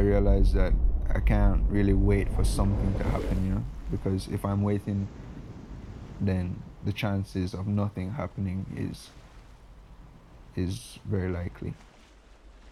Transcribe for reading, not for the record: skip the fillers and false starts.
realized that I can't really wait for something to happen, because if I'm waiting, then the chances of nothing happening is very likely.